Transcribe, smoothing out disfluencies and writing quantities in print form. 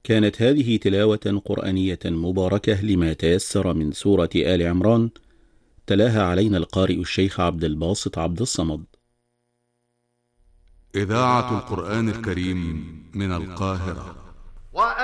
كانت هذه تلاوة قرآنية مباركة لما تيسر من سورة آل عمران، تلاها علينا القارئ الشيخ عبد الباسط عبد الصمد. إذاعة القرآن الكريم من القاهرة.